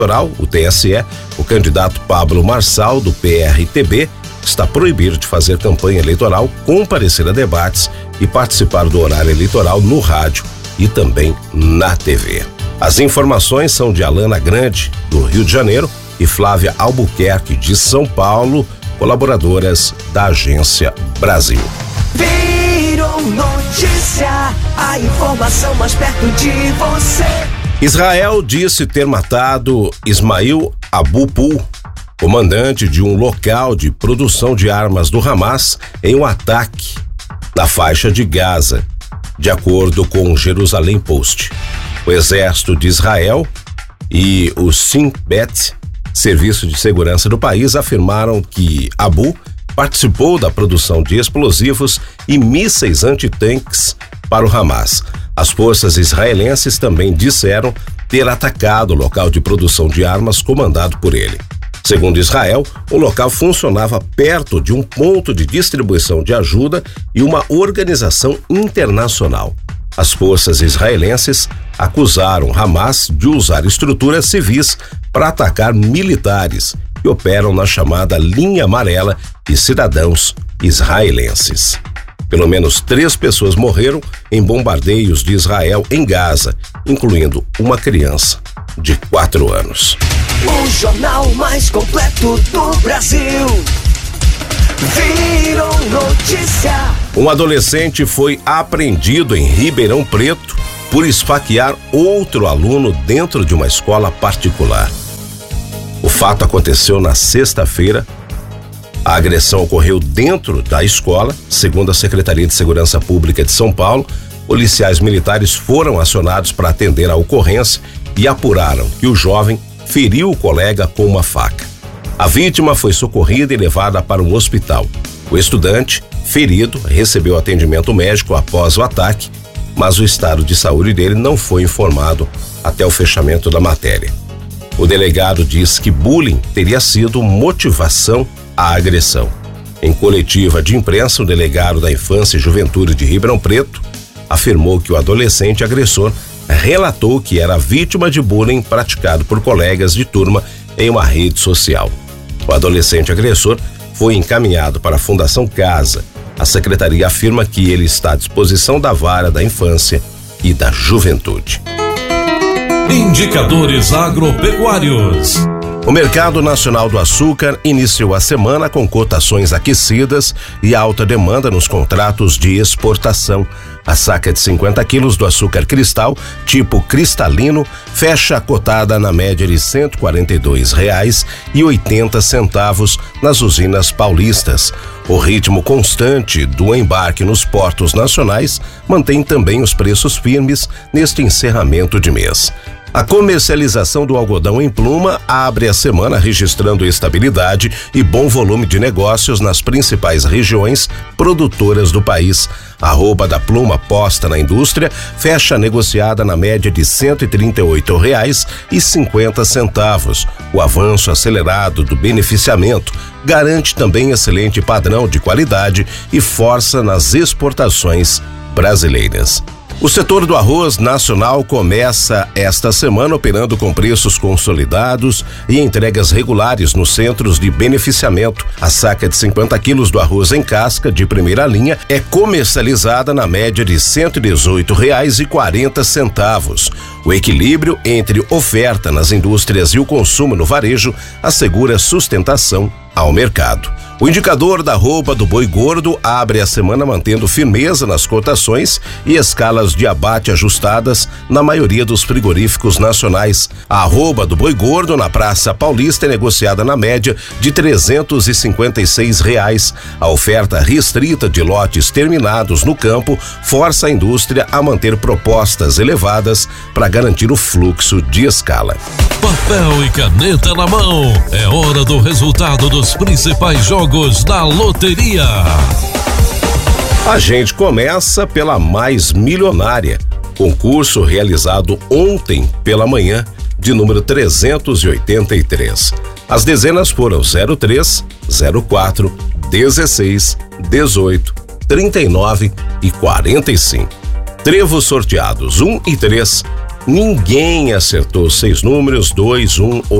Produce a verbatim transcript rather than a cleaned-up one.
Eleitoral, o T S E, o candidato Pablo Marçal, do P R T B, está proibido de fazer campanha eleitoral, comparecer a debates e participar do horário eleitoral no rádio e também na T V. As informações são de Alana Grande, do Rio de Janeiro, e Flávia Albuquerque, de São Paulo, colaboradoras da Agência Brasil. Virou notícia, a informação mais perto de você. Israel disse ter matado Ismail Abu Pul, comandante de um local de produção de armas do Hamas, em um ataque na faixa de Gaza, de acordo com o Jerusalém Post. O exército de Israel e o Shin Bet, serviço de segurança do país, afirmaram que Abu participou da produção de explosivos e mísseis antitanques para o Hamas. As forças israelenses também disseram ter atacado o local de produção de armas comandado por ele. Segundo Israel, o local funcionava perto de um ponto de distribuição de ajuda e uma organização internacional. As forças israelenses acusaram Hamas de usar estruturas civis para atacar militares que operam na chamada linha amarela de cidadãos israelenses. Pelo menos três pessoas morreram em bombardeios de Israel em Gaza, incluindo uma criança de quatro anos. O jornal mais completo do Brasil. Virou notícia. Um adolescente foi apreendido em Ribeirão Preto por esfaquear outro aluno dentro de uma escola particular. O fato aconteceu na sexta-feira. A agressão ocorreu dentro da escola. Segundo a Secretaria de Segurança Pública de São Paulo, policiais militares foram acionados para atender a ocorrência e apuraram que o jovem feriu o colega com uma faca. A vítima foi socorrida e levada para um hospital. O estudante, ferido, recebeu atendimento médico após o ataque, mas o estado de saúde dele não foi informado até o fechamento da matéria. O delegado diz que bullying teria sido motivação à agressão. Em coletiva de imprensa, o delegado da Infância e Juventude de Ribeirão Preto afirmou que o adolescente agressor relatou que era vítima de bullying praticado por colegas de turma em uma rede social. O adolescente agressor foi encaminhado para a Fundação Casa. A secretaria afirma que ele está à disposição da Vara da Infância e da Juventude. Indicadores agropecuários. O mercado nacional do açúcar iniciou a semana com cotações aquecidas e alta demanda nos contratos de exportação. A saca de cinquenta quilos do açúcar cristal, tipo cristalino, fecha cotada na média de cento e quarenta e dois reais e oitenta centavos nas usinas paulistas. O ritmo constante do embarque nos portos nacionais mantém também os preços firmes neste encerramento de mês. A comercialização do algodão em pluma abre a semana registrando estabilidade e bom volume de negócios nas principais regiões produtoras do país. A arroba da pluma posta na indústria fecha negociada na média de cento e trinta e oito reais e cinquenta centavos. O avanço acelerado do beneficiamento garante também excelente padrão de qualidade e força nas exportações brasileiras. O setor do arroz nacional começa esta semana operando com preços consolidados e entregas regulares nos centros de beneficiamento. A saca de cinquenta quilos do arroz em casca de primeira linha é comercializada na média de cento e dezoito reais e quarenta centavos. O equilíbrio entre oferta nas indústrias e o consumo no varejo assegura sustentação ao mercado. O indicador da arroba do boi gordo abre a semana mantendo firmeza nas cotações e escalas de abate ajustadas na maioria dos frigoríficos nacionais. A arroba do boi gordo na Praça Paulista é negociada na média de trezentos e cinquenta e seis reais. A oferta restrita de lotes terminados no campo força a indústria a manter propostas elevadas para garantir o fluxo de escala. Papel e caneta na mão, é hora do resultado dos principais jogos da loteria. A gente começa pela mais milionária, concurso realizado ontem pela manhã, de número trezentos e oitenta e três. As dezenas foram zero três, zero quatro, dezesseis, dezoito, trinta e nove e quarenta e cinco. Trevos sorteados um e três, Ninguém acertou seis números, dois, um